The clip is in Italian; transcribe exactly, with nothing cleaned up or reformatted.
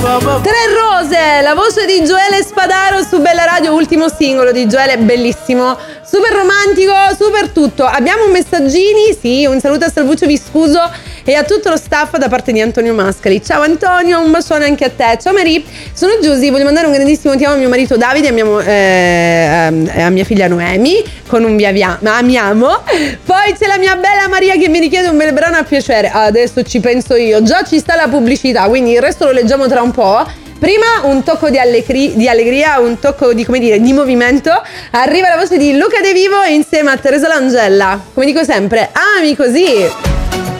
Tre rose, la voce di Gioele Spadaro su Bella Radio, ultimo singolo di Gioele, bellissimo, super romantico, super tutto. Abbiamo messaggini, sì, un saluto a Salvuccio Viscuso e a tutto lo staff da parte di Antonio Mascali. Ciao Antonio, un bacione anche a te. Ciao Marie, sono Giusy, voglio mandare un grandissimo ti amo a mio marito Davide e a mia, eh, a mia figlia Noemi con un via via, ma amiamo. Poi c'è la mia bella Maria che mi richiede un bel brano a piacere. Adesso ci penso io, già ci sta la pubblicità, quindi il resto lo leggiamo tra un po'. Prima un tocco di, allegri- di allegria, un tocco di, come dire, di movimento. Arriva la voce di Luca De Vivo insieme a Teresa Langella. Come dico sempre, ami così.